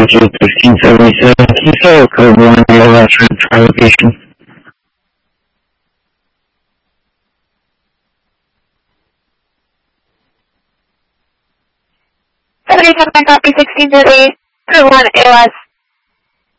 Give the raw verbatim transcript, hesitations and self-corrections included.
G fifteen seventy-seven. Can you spell code one A L S for the trial location? seventy-seven, copy sixteen thirty-eight, code one A L S.